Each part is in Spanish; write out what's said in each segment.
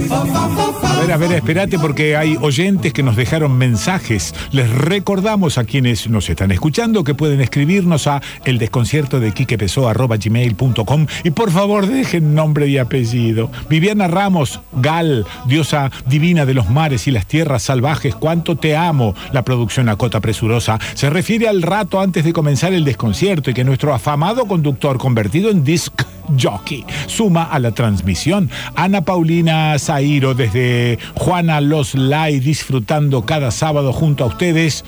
A ver, espérate porque hay oyentes que nos dejaron mensajes. Les recordamos a quienes nos están escuchando que pueden escribirnos a eldesconciertodequiquepessoa@gmail.com y por favor dejen nombre y apellido. Viviana Ramos, Gal, diosa divina de los mares y las tierras salvajes, cuánto te amo. La producción Acota Presurosa se refiere al rato antes de comenzar el desconcierto y que nuestro afamado conductor convertido en disc jockey suma a la transmisión. Ana Paulina Zairo desde Juana Los Lai, disfrutando cada sábado junto a ustedes.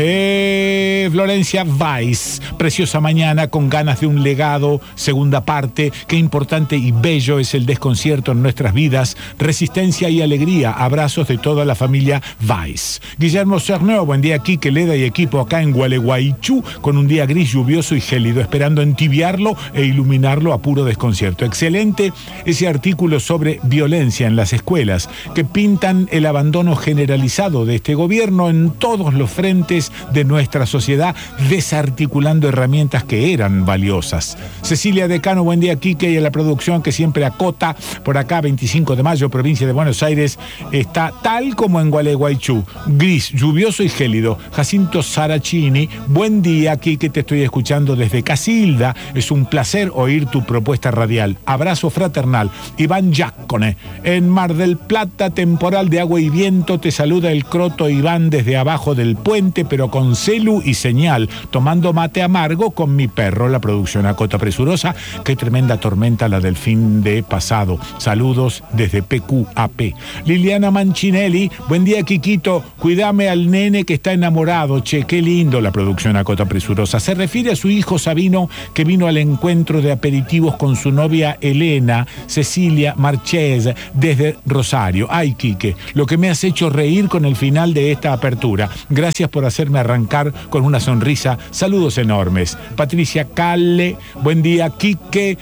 Florencia Weiss, preciosa mañana con ganas de un legado, segunda parte. Qué importante y bello es el desconcierto en nuestras vidas. Resistencia y alegría. Abrazos de toda la familia Weiss. Guillermo Cerneo, buen día, Quique, Leda y equipo acá en Gualeguaychú, con un día gris, lluvioso y gélido, esperando entibiarlo e iluminarlo a puro desconcierto. Excelente ese artículo sobre violencia en las escuelas, que pintan el abandono generalizado de este gobierno en todos los frentes de nuestra sociedad, desarticulando herramientas que eran valiosas. Cecilia Decano, buen día, Quique, y a la producción que siempre acota. Por acá, 25 de mayo, provincia de Buenos Aires, está tal como en Gualeguaychú, gris, lluvioso y gélido. Jacinto Saracini, buen día, Quique, te estoy escuchando desde Casilda. Es un placer oír tu propuesta radial. Abrazo fraternal. Iván Giacone, en Mar del Plata, temporal de agua y viento, te saluda el croto Iván desde abajo del puente, pero con celu y señal, tomando mate amargo con mi perro. La producción Acota Presurosa, qué tremenda tormenta la del fin de pasado. Saludos desde PQAP. Liliana Manchinelli, buen día, Quiquito, cuídame al nene que está enamorado. Che, qué lindo. La producción Acota Presurosa se refiere a su hijo Sabino, que vino al encuentro de aperitivos con su novia Elena Cecilia Marchese desde Rosario. Ay, Quique, lo que me has hecho reír con el final de esta apertura. Gracias por hacerme arrancar con una sonrisa. Saludos enormes. Patricia Calle, buen día, Quique.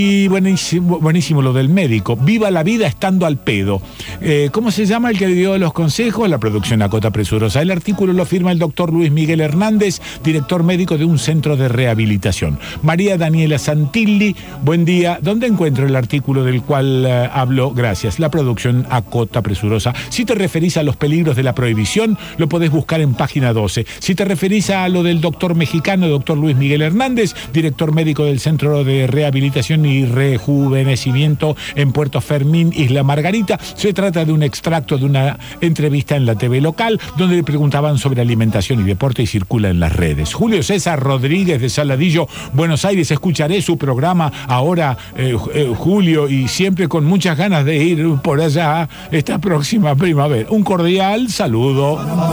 Buenísimo lo del médico. Viva la vida estando al pedo. ¿Cómo se llama el que le dio los consejos? La producción Acota Presurosa. El artículo lo firma el doctor Luis Miguel Hernández, director médico de un centro de rehabilitación. María Daniela Santilli, buen día. ¿Dónde encuentro el artículo del cual hablo? Gracias. La producción Acota Presurosa. Si te referís a los peligros de la prohibición, lo podés buscar en página 12. Si te referís a lo del doctor mexicano, doctor Luis Miguel Hernández, director médico del Centro de Rehabilitación y Rejuvenecimiento en Puerto Fermín, Isla Margarita, se trata de un extracto de una entrevista en la TV local, donde le preguntaban sobre alimentación y deporte y circula en las redes. Julio César Rodríguez de Saladillo, Buenos Aires, escucharé su programa ahora, Julio, y siempre con muchas ganas de ir por allá esta próxima primavera. Un cordial saludo.